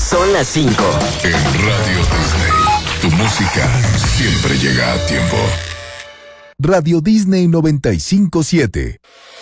Son las 5. En Radio Disney, tu música siempre llega a tiempo. Radio Disney 95.7.